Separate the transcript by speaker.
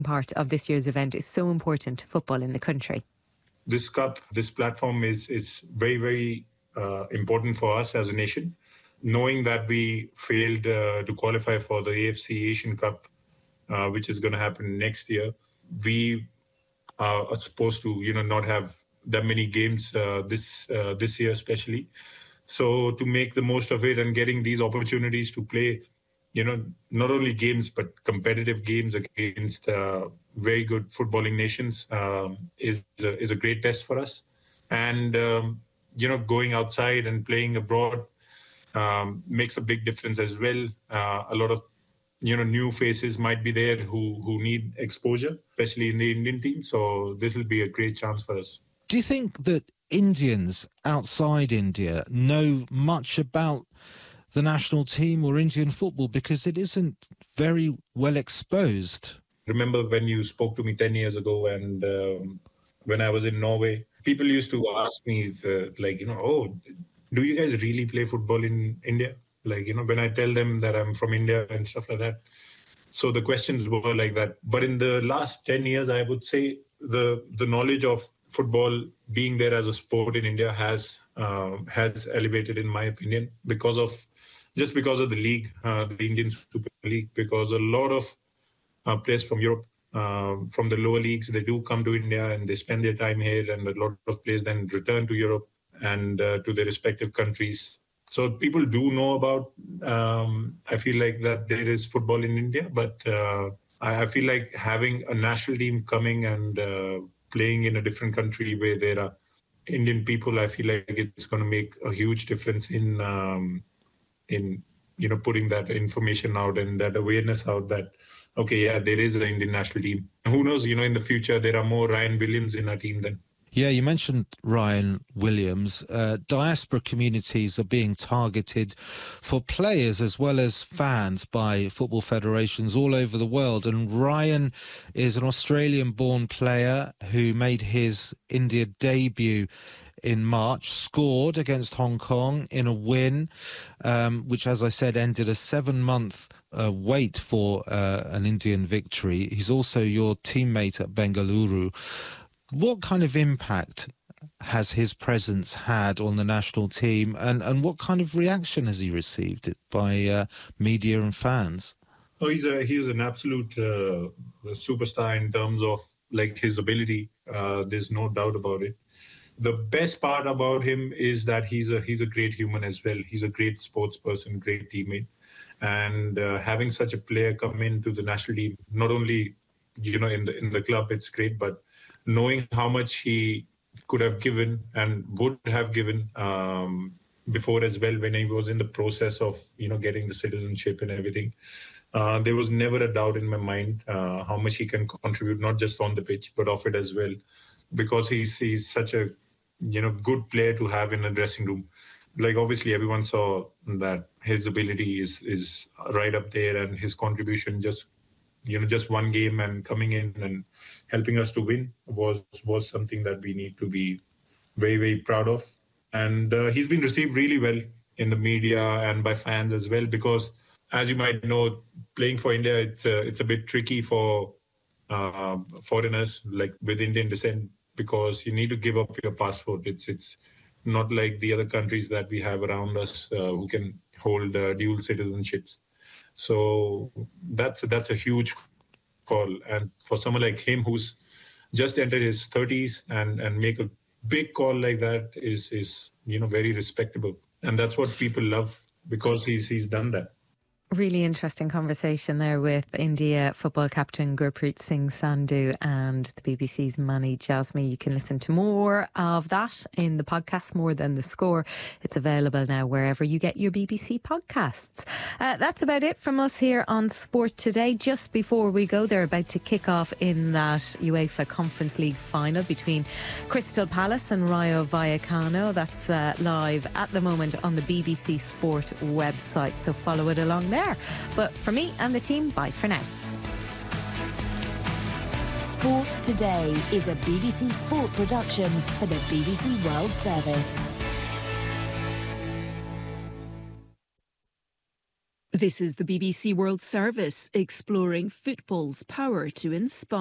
Speaker 1: part of this year's event is so important to football in the country.
Speaker 2: This cup, this platform is very, very important for us as a nation. Knowing that we failed to qualify for the AFC Asian Cup, which is going to happen next year, we are supposed to, not have that many games this year, especially. So to make the most of it and getting these opportunities to play, not only games but competitive games against very good footballing nations is a great test for us. And going outside and playing abroad makes a big difference as well. A lot of new faces might be there who need exposure, especially in the Indian team. So this will be a great chance for us.
Speaker 3: Do you think that Indians outside India know much about the national team or Indian football, because it isn't very well exposed?
Speaker 2: Remember when you spoke to me 10 years ago and when I was in Norway, people used to ask me, oh, do you guys really play football in India? When I tell them that I'm from India and stuff like that. So the questions were like that. But in the last 10 years, I would say the knowledge of football being there as a sport in India has elevated, in my opinion, because of the league, the Indian Super League, because a lot of players from Europe, from the lower leagues, they do come to India and they spend their time here, and a lot of players then return to Europe and to their respective countries. So people do know about, I feel like that there is football in India, but I feel like having a national team coming and playing in a different country where there are Indian people, I feel like it's going to make a huge difference in putting that information out and that awareness out that, okay, yeah, there is an Indian national team. Who knows, in the future, there are more Ryan Williams in our team then.
Speaker 3: Yeah, you mentioned Ryan Williams. Diaspora communities are being targeted for players as well as fans by football federations all over the world. And Ryan is an Australian-born player who made his India debut in March, scored against Hong Kong in a win, which, as I said, ended a 7-month wait for an Indian victory. He's also your teammate at Bengaluru. What kind of impact has his presence had on the national team, and what kind of reaction has he received by media and fans?
Speaker 2: Oh, he's an absolute superstar in terms of his ability. There's no doubt about it. The best part about him is that he's a great human as well. He's a great sports person, great teammate, and having such a player come into the national team, not only in the club, it's great, but knowing how much he could have given and would have given before as well, when he was in the process of getting the citizenship and everything, there was never a doubt in my mind how much he can contribute, not just on the pitch but off it as well, because he's such a good player to have in a dressing room. Obviously everyone saw that his ability is right up there, and his contribution just one game and coming in and helping us to win was something that we need to be very, very proud of. And he's been received really well in the media and by fans as well, because as you might know, playing for India, it's a bit tricky for foreigners with Indian descent, because you need to give up your passport. It's not like the other countries that we have around us who can hold dual citizenships. So that's a huge call. And for someone like him who's just entered his 30s and make a big call like that is very respectable. And that's what people love, because he's done that.
Speaker 1: Really interesting conversation there with India football captain Gurpreet Singh Sandhu and the BBC's Mani Jasmi. You can listen to more of that in the podcast, More Than the Score. It's available now wherever you get your BBC podcasts. That's about it from us here on Sport Today. Just before we go, they're about to kick off in that UEFA Conference League final between Crystal Palace and Rayo Vallecano. That's live at the moment on the BBC Sport website, so follow it along there. But for me and the team, bye for now.
Speaker 4: Sport Today is a BBC Sport production for the BBC World Service.
Speaker 5: This is the BBC World Service, exploring football's power to inspire.